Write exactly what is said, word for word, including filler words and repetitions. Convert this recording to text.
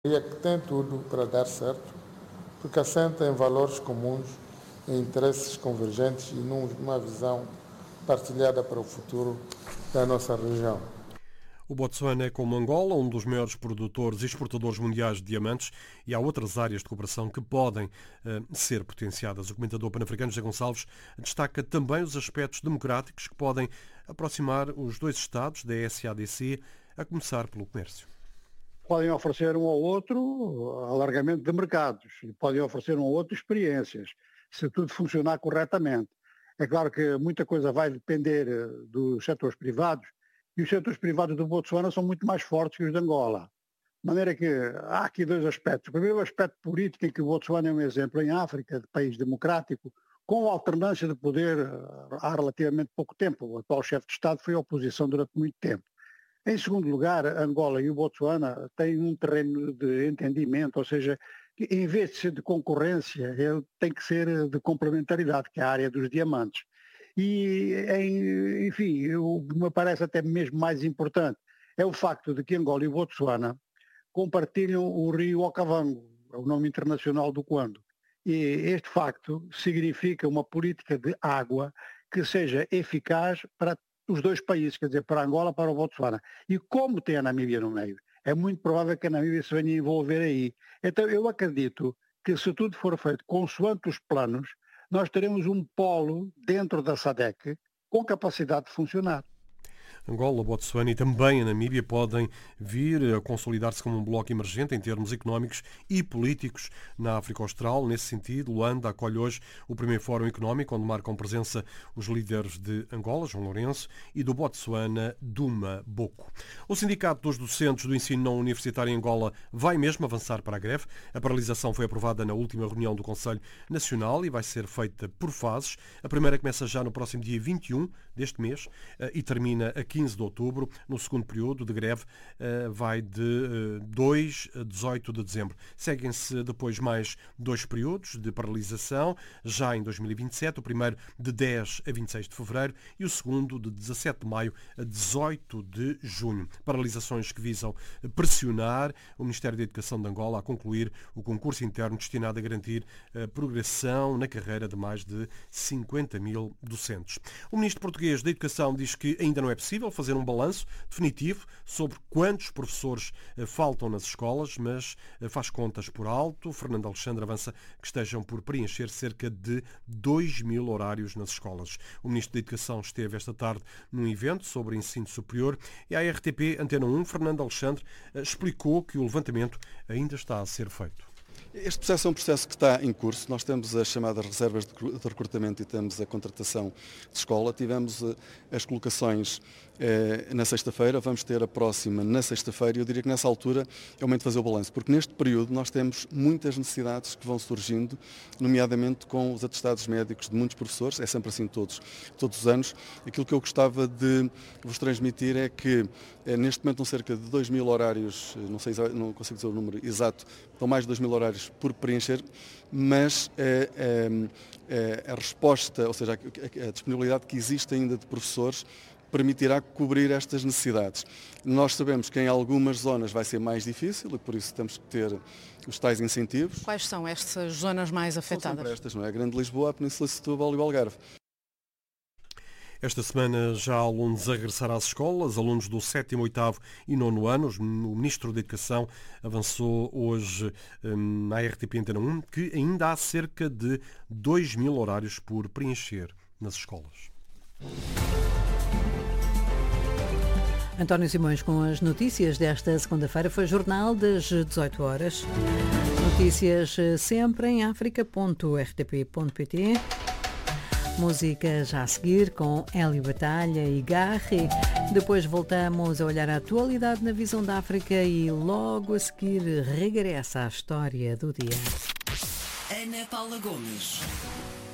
E é que tem tudo para dar certo, porque assenta em valores comuns, em interesses convergentes e numa visão partilhada para o futuro da nossa região. O Botsuana é, como Angola, um dos maiores produtores e exportadores mundiais de diamantes e há outras áreas de cooperação que podem uh, ser potenciadas. O comentador pan-africano José Gonçalves destaca também os aspectos democráticos que podem aproximar os dois Estados da S A D C, a começar pelo comércio. Podem oferecer um ao outro alargamento de mercados, podem oferecer um ao outro experiências, se tudo funcionar corretamente. É claro que muita coisa vai depender dos setores privados, e os setores privados do Botsuana são muito mais fortes que os de Angola. De maneira que há aqui dois aspectos. O primeiro aspecto político, em que o Botsuana é um exemplo em África, de país democrático, com alternância de poder há relativamente pouco tempo. O atual chefe de Estado foi a oposição durante muito tempo. Em segundo lugar, Angola e o Botsuana têm um terreno de entendimento, ou seja, que em vez de ser de concorrência, ele tem que ser de complementaridade, que é a área dos diamantes. E, em, enfim, o que me parece até mesmo mais importante é o facto de que Angola e o Botsuana compartilham o rio Okavango, é o nome internacional do Cuando. E este facto significa uma política de água que seja eficaz para os dois países, quer dizer, para Angola e para o Botsuana. E como tem a Namíbia no meio, é muito provável que a Namíbia se venha envolver aí. Então eu acredito que se tudo for feito consoante os planos, nós teremos um polo dentro da SADC com capacidade de funcionar. Angola, Botsuana e também a Namíbia podem vir a consolidar-se como um bloco emergente em termos económicos e políticos na África Austral. Nesse sentido, Luanda acolhe hoje o primeiro Fórum Económico, onde marcam presença os líderes de Angola, João Lourenço, e do Botsuana, Duma Boko. O Sindicato dos Docentes do Ensino Não Universitário em Angola vai mesmo avançar para a greve. A paralisação foi aprovada na última reunião do Conselho Nacional e vai ser feita por fases. A primeira começa já no próximo dia vinte e um deste mês e termina a quinze de outubro. No segundo período de greve vai de dois a dezoito de dezembro. Seguem-se depois mais dois períodos de paralisação, já em dois mil e vinte e sete, o primeiro de dez a vinte e seis de fevereiro e o segundo de dezassete de maio a dezoito de junho. Paralisações que visam pressionar o Ministério da Educação de Angola a concluir o concurso interno destinado a garantir a progressão na carreira de mais de cinquenta mil docentes. O Ministro português da Educação diz que ainda não é possível fazer um balanço definitivo sobre quantos professores faltam nas escolas, mas faz contas por alto. Fernando Alexandre avança que estejam por preencher cerca de dois mil horários nas escolas. O Ministro da Educação esteve esta tarde num evento sobre ensino superior e a R T P Antena um, Fernando Alexandre, explicou que o levantamento ainda está a ser feito. Este processo é um processo que está em curso. Nós temos as chamadas reservas de recrutamento e temos a contratação de escola. Tivemos as colocações eh, na sexta-feira, vamos ter a próxima na sexta-feira e eu diria que nessa altura é o momento de fazer o balanço, porque neste período nós temos muitas necessidades que vão surgindo, nomeadamente com os atestados médicos de muitos professores, é sempre assim todos, todos os anos. Aquilo que eu gostava de vos transmitir é que eh, neste momento estão cerca de dois mil horários, não sei, não consigo dizer o número exato, estão mais de dois mil horários por preencher, mas eh, eh, a resposta, ou seja, a, a disponibilidade que existe ainda de professores permitirá cobrir estas necessidades. Nós sabemos que em algumas zonas vai ser mais difícil e por isso temos que ter os tais incentivos. Quais são estas zonas mais afetadas? São sempre estas, não é? A Grande Lisboa, a Península de Setúbal e o Algarve. Esta semana já há alunos a regressar às escolas, alunos do sétimo, oitavo e nono anos. O Ministro da Educação avançou hoje hum, na R T P Antena um que ainda há cerca de dois mil horários por preencher nas escolas. António Simões com as notícias desta segunda-feira. Foi Jornal das dezoito horas. Notícias sempre em africa ponto r t p ponto p t. Música já a seguir com Hélio Batalha e Garri. Depois voltamos a olhar a atualidade na visão da África e logo a seguir regressa à história do dia. Ana Paula Gomes.